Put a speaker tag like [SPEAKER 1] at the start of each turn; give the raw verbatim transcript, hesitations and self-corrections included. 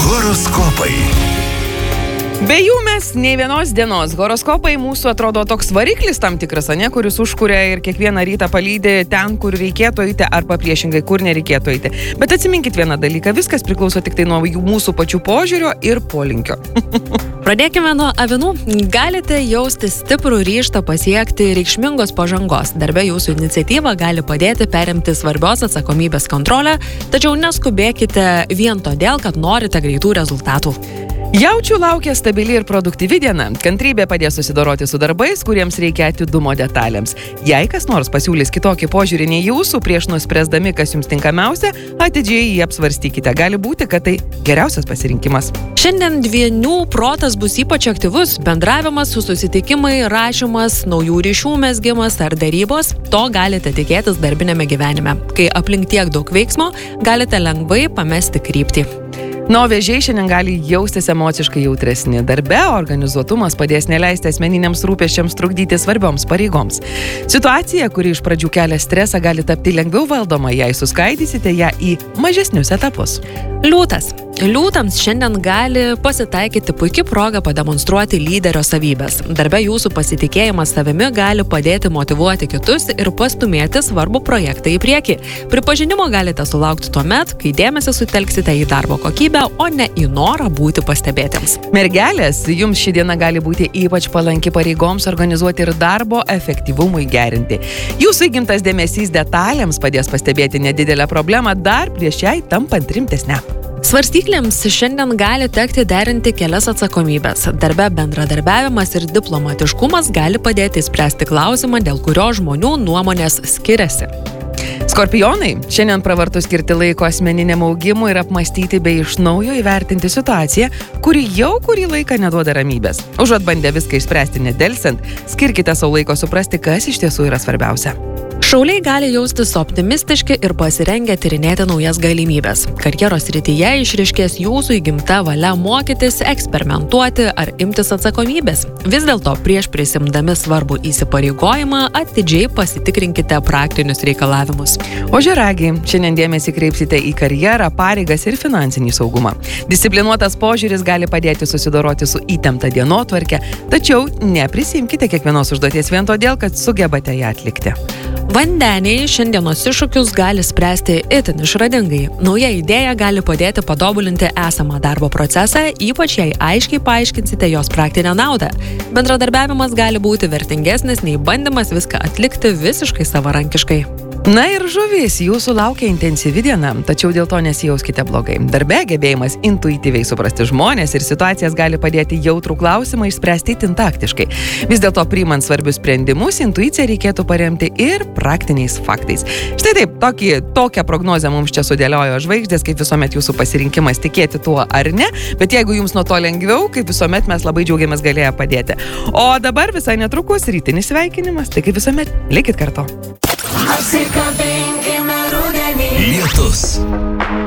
[SPEAKER 1] Horoskopai.
[SPEAKER 2] Be jų mes nei vienos dienos. Horoskopai mūsų atrodo toks variklis tam tikras, ne, kuris užkuria ir kiekvieną rytą palydi ten, kur reikėtų eiti, arba priešingai, kur nereikėtų eiti. Bet atsiminkit vieną dalyką, viskas priklauso tik tai nuo jų mūsų pačių požiūrio ir polinkio.
[SPEAKER 3] Pradėkime nuo avinų. Galite jausti stiprų ryžtą pasiekti reikšmingos pažangos. Darbe jūsų iniciatyva gali padėti perimti svarbios atsakomybės kontrolę, tačiau neskubėkite vien todėl, kad norite greitų rezultatų.
[SPEAKER 2] Jaučių laukia stabili ir produktyvi diena. Kantrybė padės susidoroti su darbais, kuriems reikia atidumo detalėms. Jei kas nors pasiūlys kitokį požiūrį nei jūsų, prieš nuspręsdami, kas jums tinkamiausia, atidžiai jį apsvarstykite. Gali būti, kad tai geriausias pasirinkimas.
[SPEAKER 3] Šiandien dviejų protas bus ypač aktyvus. Bendravimas, susitikimai, rašymas, naujų ryšių mezgimas ar darybos. To galite tikėtis darbinėme gyvenime. Kai aplink tiek daug veiksmo, galite lengvai pamesti kryptį.
[SPEAKER 2] Na, o vėžiai šiandien gali jaustis emociškai jautresni. Darbe organizuotumas padės neleisti asmeniniams rūpesčiams trukdyti svarbioms pareigoms. Situacija, kuri iš pradžių kelia stresą, gali tapti lengviau valdoma, jei suskaidysite ją į mažesnius etapus.
[SPEAKER 3] Liūtas. Liūtams šiandien gali pasitaikyti puikia proga pademonstruoti lyderio savybės. Darbe jūsų pasitikėjimas savimi gali padėti motyvuoti kitus ir pastumėti svarbų projektą į priekį. Pripažinimo galite sulaukti tuomet, kai dėmesį sutelksite į darbo kokybę, o ne į norą būti pastebėtiems.
[SPEAKER 2] Mergelės, jums ši diena gali būti ypač palanki pareigoms organizuoti ir darbo efektyvumui gerinti. Jūsų įgimtas dėmesys detalėms padės pastebėti nedidelę problemą dar prieš jai tampant rimtesnę.
[SPEAKER 3] Svarstyklėms šiandien gali tekti derinti kelias atsakomybės. Darbe bendradarbiavimas ir diplomatiškumas gali padėti spręsti klausimą, dėl kurio žmonių nuomonės skiriasi.
[SPEAKER 2] Skorpionai, šiandien pravartu skirti laiko asmeniniam augimui ir apmastyti bei iš naujo įvertinti situaciją, kuri jau kurį laiką neduoda ramybės. Užuot bandę viską išspręsti nedelsiant, skirkite savo laiko suprasti, kas iš tiesų yra svarbiausia.
[SPEAKER 3] Šauliai gali jaustis optimistiški ir pasirengę tyrinėti naujas galimybės. Karjeros srityje išryškės jūsų įgimta valia mokytis, eksperimentuoti ar imtis atsakomybės. Vis dėlto prieš prisimdami svarbų įsipareigojimą atidžiai pasitikrinkite praktinius reikalavimus.
[SPEAKER 2] Ožiaragiai, šiandien dėmesį kreipsite į karjerą, pareigas ir finansinį saugumą. Disciplinuotas požiūris gali padėti susidoroti su įtempta dienotvarke, tačiau neprisimkite kiekvienos užduoties vien todėl, kad sugebate ją atlikti.
[SPEAKER 3] Vandeniai šiandienos iššūkius gali spręsti itin išradingai. Nauja idėja gali padėti patobulinti esamą darbo procesą, ypač jei aiškiai paaiškinsite jos praktinę naudą. Bendradarbiavimas gali būti vertingesnis nei bandymas viską atlikti visiškai savarankiškai.
[SPEAKER 2] Na ir žuvys, jūsų laukia intensyvi diena, tačiau dėl to nesijauskite blogai. Darbe gebėjimas intuityviai suprasti žmonės ir situacijas gali padėti jautrų klausimą išspręsti itin taktiškai. Vis dėlto priimant svarbius sprendimus, intuiciją reikėtų paremti ir praktiniais faktais. Štai taip, tokį, tokią prognozę mums čia sudėliojo žvaigždės, kaip visuomet jūsų pasirinkimas tikėti tuo ar ne, bet jeigu jums nuo to lengviau, kaip visuomet mes labai džiaugiamės galėję padėti. O dabar visai netrukus rytinis sveikinimas, tai kaip visuomet, likit kartu.
[SPEAKER 1] Lietus.